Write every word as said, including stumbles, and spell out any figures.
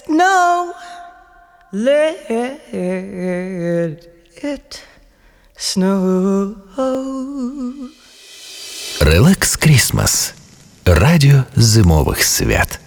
snow. Let it snow. Релакс Крісмас. Радіо зимових свят.